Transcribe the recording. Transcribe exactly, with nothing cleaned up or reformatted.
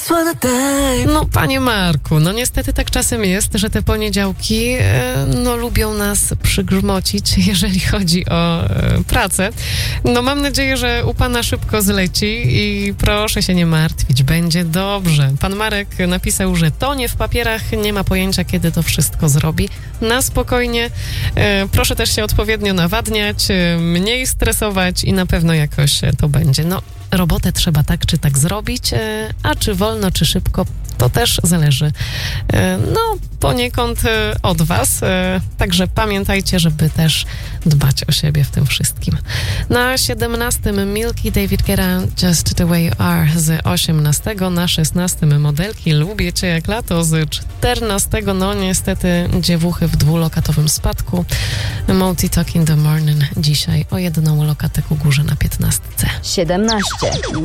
No, panie Marku, no niestety tak czasem jest, że te poniedziałki e, no lubią nas przygrzmocić, jeżeli chodzi o e, pracę. No mam nadzieję, że u pana szybko zleci i proszę się nie martwić, będzie dobrze. Pan Marek napisał, że tonie w papierach, nie ma pojęcia, kiedy to wszystko zrobi. Na spokojnie, e, proszę też się odpowiednio nawadniać, e, mniej stresować i na pewno jakoś to będzie. No, robotę trzeba tak czy tak zrobić, e, a czy wolno, czy szybko, to też zależy, e, no, poniekąd e, od was. E, także pamiętajcie, żeby też dbać o siebie w tym wszystkim. Na siedemnastym Milky, David Guetta, Just the Way You Are z osiemnastego, na szesnastym Modelki, Lubię Cię jak lato z czternastego, no niestety dziewuchy w dwulokatowym spadku. Multi Talk in the Morning dzisiaj o jedną lokatę ku górze na piętnastce. siedemnaście.